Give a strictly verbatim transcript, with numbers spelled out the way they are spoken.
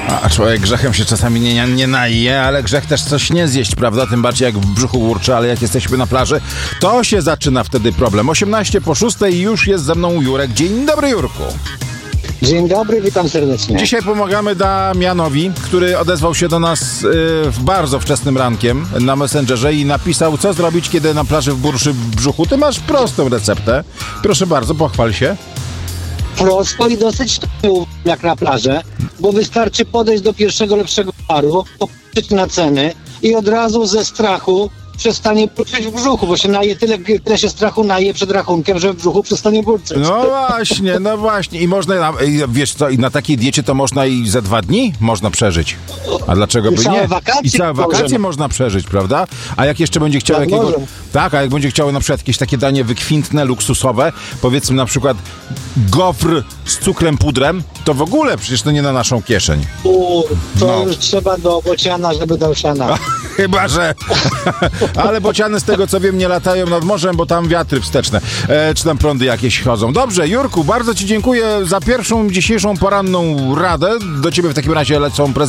A człowiek grzechem się czasami nie, nie naje, ale grzech też coś nie zjeść, prawda? Tym bardziej jak w brzuchu burczy, ale jak jesteśmy na plaży, to się zaczyna wtedy problem. osiemnaście po szóstej i już jest ze mną Jurek. Dzień dobry, Jurku. Dzień dobry, witam serdecznie. Dzisiaj pomagamy Damianowi, który odezwał się do nas yy, w bardzo wczesnym rankiem na Messengerze i napisał, co zrobić, kiedy na plaży w burszy w brzuchu. Ty masz prostą receptę. Proszę bardzo, pochwal się. Prosto i dosyć tanio, jak na plażę, bo wystarczy podejść do pierwszego lepszego baru, popatrzeć na ceny i od razu ze strachu przestanie burczyć w brzuchu, bo się naje tyle, tyle się strachu naje przed rachunkiem, że w brzuchu przestanie burczyć. No właśnie, no właśnie. I można, na- i wiesz co, i na takiej diecie to można i za dwa dni można przeżyć. A dlaczego I by całe nie? wakacje I całe wakacje możemy. można przeżyć, prawda? A jak jeszcze będzie chciał Tak, jakiegoś... możemy. Tak, a jak będzie chciał na przykład jakieś takie danie wykwintne, luksusowe, powiedzmy na przykład gofr z cukrem pudrem, to w ogóle przecież to nie na naszą kieszeń. U, to No. już trzeba do bociana, żeby dał siana. Chyba, że... Ale bociany z tego co wiem nie latają nad morzem, bo tam wiatry wsteczne, e, czy tam prądy jakieś chodzą. Dobrze, Jurku, bardzo Ci dziękuję za pierwszą dzisiejszą poranną radę. Do Ciebie w takim razie lecą prezenty.